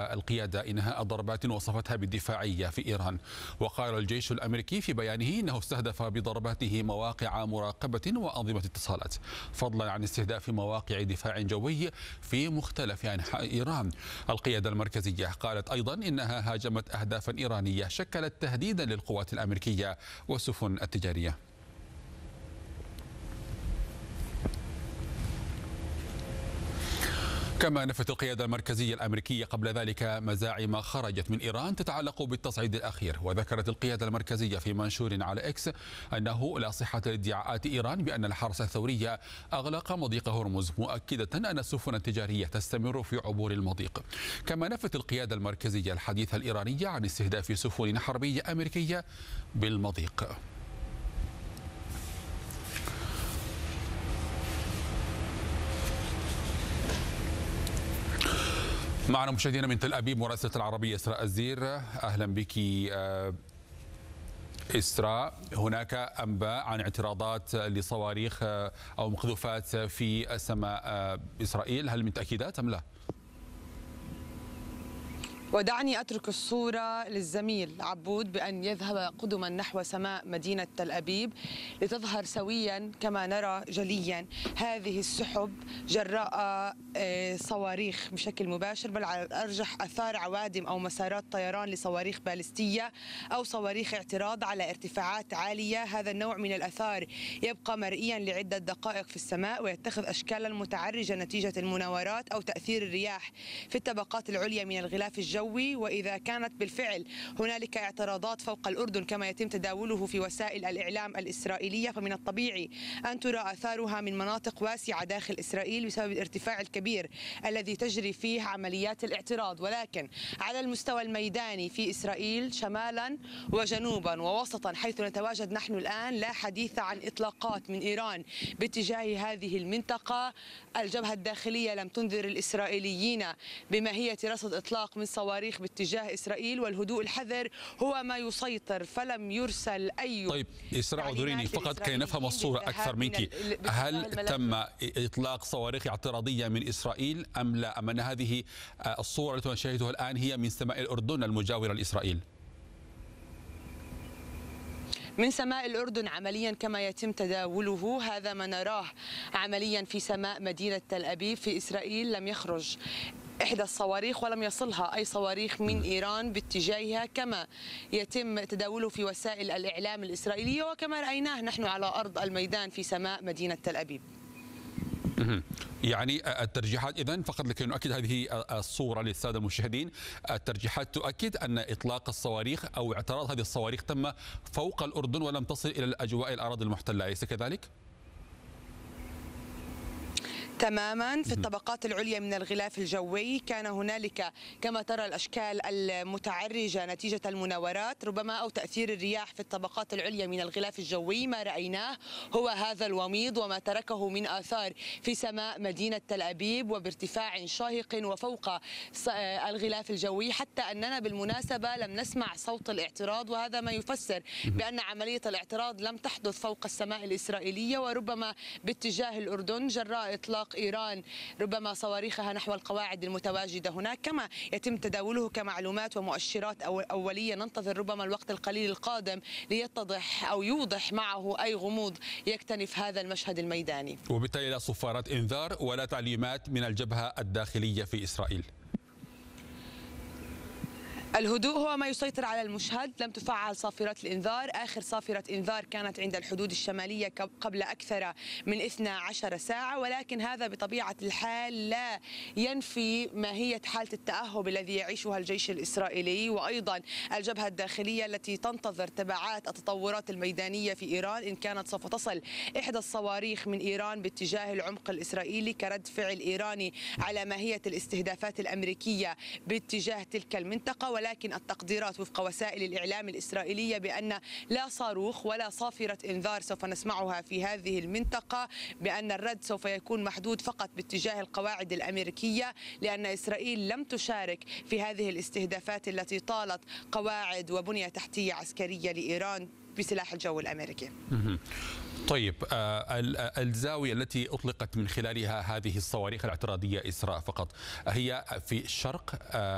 القيادة إنهاء ضربات وصفتها بالدفاعية في إيران. وقال الجيش الأمريكي في بيانه إنه استهدف بضرباته مواقع مراقبة وأنظمة اتصالات، فضلا عن استهداف مواقع دفاع جوي في مختلف أنحاء إيران. القيادة المركزية قالت أيضا إنها هاجمت أهدافا إيرانية شكلت تهديدا للقوات الأمريكية والسفن التجارية. كما نفت القيادة المركزية الأمريكية قبل ذلك مزاعم خرجت من إيران تتعلق بالتصعيد الأخير. وذكرت القيادة المركزية في منشور على إكس أنه لا صحة لادعاءات إيران بأن الحرس الثوري أغلق مضيق هرمز، مؤكدة أن السفن التجارية تستمر في عبور المضيق. كما نفت القيادة المركزية الحديث الإيراني عن استهداف سفن حربية أمريكية بالمضيق. معنا مشاهدينا من تل أبيب مراسلة العربية إسراء الزير. أهلا بك إسراء. هناك أنباء عن اعتراضات لصواريخ أو مقذوفات في سماء إسرائيل، هل من تأكيدات أم لا؟ ودعني أترك الصورة للزميل عبود بأن يذهب قدما نحو سماء مدينة تل أبيب لتظهر سويا كما نرى جليا هذه السحب جراء صواريخ بشكل مباشر، بل على الأرجح أثار عوادم أو مسارات طيران لصواريخ باليستية أو صواريخ اعتراض على ارتفاعات عالية. هذا النوع من الأثار يبقى مرئيا لعدة دقائق في السماء ويتخذ أشكالا متعرجة نتيجة المناورات أو تأثير الرياح في الطبقات العليا من الغلاف الجوي. وإذا كانت بالفعل هنالك اعتراضات فوق الأردن كما يتم تداوله في وسائل الإعلام الإسرائيلية، فمن الطبيعي أن ترى آثارها من مناطق واسعة داخل إسرائيل بسبب الارتفاع الكبير الذي تجري فيه عمليات الاعتراض. ولكن على المستوى الميداني في إسرائيل شمالا وجنوبا ووسطا حيث نتواجد نحن الآن لا حديث عن إطلاقات من إيران باتجاه هذه المنطقة. الجبهة الداخلية لم تنذر الإسرائيليين بماهية رصد إطلاق من صواريخ باتجاه إسرائيل، والهدوء الحذر هو ما يسيطر، فلم يرسل أي. طيب إسراء اعذريني فقط كي نفهم الصورة أكثر منك، هل تم إطلاق صواريخ اعتراضية من إسرائيل أم لا، أم أن هذه الصورة التي نشاهدها الآن هي من سماء الأردن المجاورة لإسرائيل؟ من سماء الأردن عمليا كما يتم تداوله، هذا ما نراه عمليا في سماء مدينة تل أبيب في إسرائيل. لم يخرج إحدى الصواريخ ولم يصلها أي صواريخ من إيران باتجاهها كما يتم تداوله في وسائل الإعلام الإسرائيلية وكما رأيناه نحن على أرض الميدان في سماء مدينة تل أبيب. يعني الترجيحات إذن فقط لكي نؤكد هذه الصورة للسادة المشاهدين، الترجيحات تؤكد أن إطلاق الصواريخ أو اعتراض هذه الصواريخ تم فوق الأردن ولم تصل إلى الأجواء الأراضي المحتلة، أليس كذلك؟ تماما. في الطبقات العليا من الغلاف الجوي كان هنالك كما ترى الأشكال المتعرجة نتيجة المناورات ربما أو تأثير الرياح في الطبقات العليا من الغلاف الجوي. ما رأيناه هو هذا الوميض وما تركه من آثار في سماء مدينة تل أبيب وبارتفاع شاهق وفوق الغلاف الجوي، حتى أننا بالمناسبة لم نسمع صوت الاعتراض، وهذا ما يفسر بأن عملية الاعتراض لم تحدث فوق السماء الإسرائيلية وربما باتجاه الأردن جراء إطلاق إيران ربما صواريخها نحو القواعد المتواجدة هناك. كما يتم تداوله كمعلومات ومؤشرات أولية، ننتظر ربما الوقت القليل القادم ليتضح أو يوضح معه أي غموض يكتنف هذا المشهد الميداني. وبالتالي لا صفارات إنذار ولا تعليمات من الجبهة الداخلية في إسرائيل. الهدوء هو ما يسيطر على المشهد، لم تفعل صافرات الإنذار. آخر صافرة إنذار كانت عند الحدود الشمالية قبل أكثر من 12 ساعة، ولكن هذا بطبيعة الحال لا ينفي ماهية حالة التأهب الذي يعيشها الجيش الإسرائيلي وأيضا الجبهة الداخلية التي تنتظر تبعات التطورات الميدانية في إيران، إن كانت سوف تصل إحدى الصواريخ من إيران باتجاه العمق الإسرائيلي كرد فعل إيراني على ماهية الاستهدافات الأمريكية باتجاه تلك المنطقة. ولكن التقديرات وفق وسائل الإعلام الإسرائيلية بأن لا صاروخ ولا صافرة إنذار سوف نسمعها في هذه المنطقة، بأن الرد سوف يكون محدود فقط باتجاه القواعد الأمريكية، لأن إسرائيل لم تشارك في هذه الاستهدافات التي طالت قواعد وبنية تحتية عسكرية لإيران بسلاح الجو الأمريكي. طيب الزاوية التي أطلقت من خلالها هذه الصواريخ الاعتراضية إسراء فقط هي في الشرق